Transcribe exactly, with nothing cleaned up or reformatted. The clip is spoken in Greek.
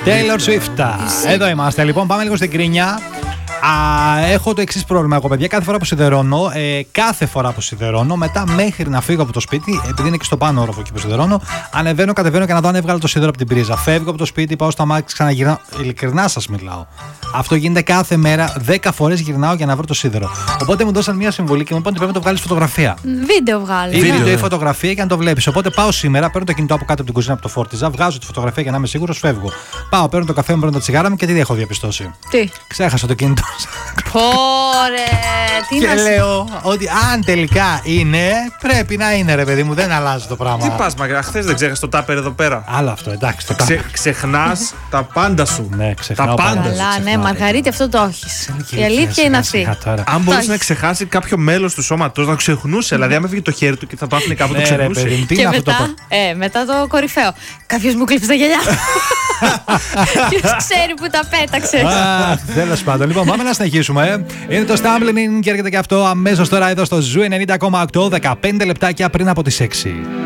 Taylor Swift. Εδώ είμαστε λοιπόν, πάμε λίγο στην κρίνια. Α, έχω το εξής πρόβλημα εγώ, παιδιά. Κάθε φορά που σιδερώνω, ε, κάθε φορά που σιδερώνω, μετά μέχρι να φύγω από το σπίτι, επειδή είναι και στο πάνω όροφο εκεί που σιδερώνω, ανεβαίνω, κατεβαίνω και να δω αν έβγαλα το σίδερο από την πρίζα. Φεύγω από το σπίτι, πάω στο αμάξι, ξαναγυρνάω. Ειλικρινά σας μιλάω. Αυτό γίνεται κάθε μέρα. δέκα φορές γυρνάω για να βρω το σίδερο. Οπότε μου δώσαν μια συμβολή και μου είπαν ότι πρέπει να το βγάλεις φωτογραφία. Βίντεο βγάλει. Ή βίντεο ή φωτογραφία και να το βλέπεις. Οπότε πάω σήμερα, παίρνω το κινητό από κάτω από την κουζίνα που το φόρτιζα, βγάζω τη φωτογραφία για να είμαι σίγουρος, φεύγω. Πάω, παίρνω το καφέ μου, παίρνω τα τσιγάρα μου και τι έχω διαπιστώσει. Τι. Ξέχασα το κινητό. Ωραία, τι και να λέω ότι αν τελικά είναι, πρέπει να είναι, ρε παιδί μου, δεν αλλάζει το πράγμα. Τι πας, μα χθες δεν ξέχασες το τάπερ εδώ πέρα. Άλλο αυτό, εντάξει. Το Ξε, ξεχνάς τα πάντα σου. Ναι, ξεχνάω τα πάντα. Καλά, ναι, Μαργαρίτη, αυτό το έχεις. Η αλήθεια είναι αυτή. Αν μπορούσε να ξεχάσει κάποιο μέλος του σώματος, να ξεχνούσε. Δηλαδή, αν έφυγε το χέρι του και θα το άφηνε κάπου, το ξεχνούσε. Και μετά, ε, μετά το κορυφαίο. Κάποιος μου κλείψε τα γυαλιά. Ποιος ξέρει που τα πέταξες. Τέλος πάντων. Λοιπόν, πάμε να συνεχίσουμε. Είναι το Stumbling και έρχεται και αυτό αμέσως τώρα εδώ στο Ζου ενενήντα κόμμα οκτώ, δεκαπέντε λεπτάκια πριν από τις έξι.